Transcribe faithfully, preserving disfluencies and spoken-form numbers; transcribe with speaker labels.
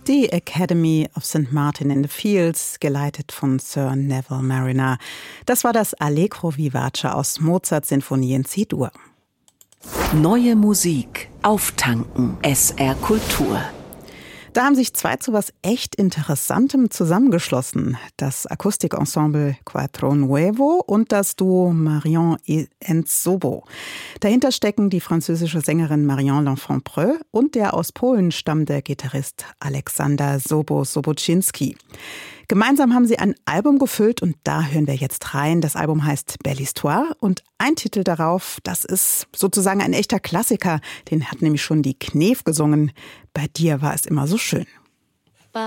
Speaker 1: Die Academy of Saint Martin in the Fields, geleitet von Sir Neville Mariner. Das war das Allegro vivace aus Mozarts Sinfonie in C-Dur.
Speaker 2: Neue Musik auftanken. S R Kultur.
Speaker 1: Da haben sich zwei zu was echt Interessantem zusammengeschlossen. Das Akustikensemble Quattro Nuevo und das Duo Marion and Sobo. Dahinter stecken die französische Sängerin Marion L'Enfant-Preux und der aus Polen stammende Gitarrist Aleksander Sobo-Sobocinski. Gemeinsam haben sie ein Album gefüllt und da hören wir jetzt rein. Das Album heißt Belle Histoire und ein Titel darauf, das ist sozusagen ein echter Klassiker. Den hat nämlich schon die Knef gesungen. Bei dir war es immer so schön.